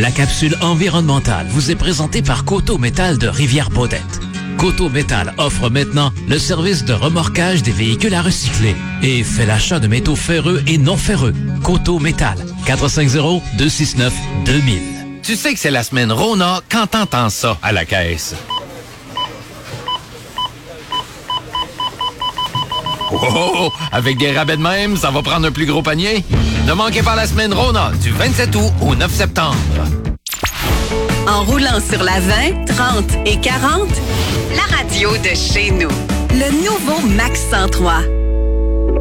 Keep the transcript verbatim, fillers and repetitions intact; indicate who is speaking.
Speaker 1: La capsule environnementale vous est présentée par Coteau Métal de Rivière-Baudette. Coteau Métal offre maintenant le service de remorquage des véhicules à recycler et fait l'achat de métaux ferreux et non ferreux. Coteau Métal, quatre cinq zéro, deux six neuf, deux mille.
Speaker 2: Tu sais que c'est la semaine Rona quand t'entends ça à la caisse. Oh, oh, oh, avec des rabais de même, ça va prendre un plus gros panier. Ne manquez pas la semaine Rona du vingt-sept août au neuf septembre.
Speaker 3: En roulant sur la vingt, trente et quarante, la radio de chez nous. Le nouveau Max cent trois.